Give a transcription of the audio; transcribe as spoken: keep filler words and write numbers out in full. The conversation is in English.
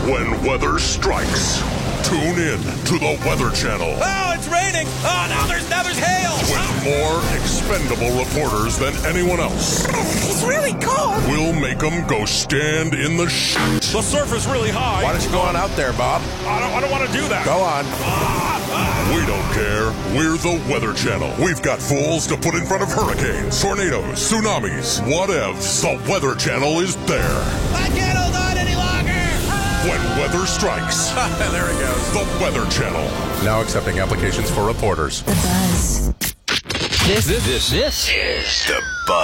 When weather strikes, tune in to the Weather Channel. Oh, it's raining. Oh, now there's, now there's hail. With more expendable reporters than anyone else. It's really cold. We'll make them go stand in the shit. The surf is really high. Why don't you go on out there, Bob? I don't, I don't want to do that. Go on. We don't care. We're the Weather Channel. We've got fools to put in front of hurricanes, tornadoes, tsunamis, whatevs. The Weather Channel is there. I can't hold on any longer. When weather strikes, There he goes. the Weather Channel. Now accepting applications for reporters. The Buzz. This, this, this is The Buzz.